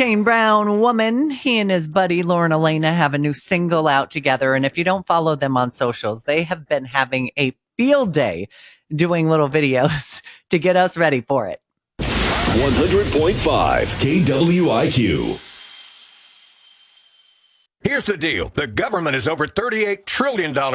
Kane Brown Woman. He and his buddy Lauren Elena have a new single out together. And if you don't follow them on socials, they have been having a field day doing little videos to get us ready for it. 100.5 KWIQ. Here's the deal. The government is over $38 trillion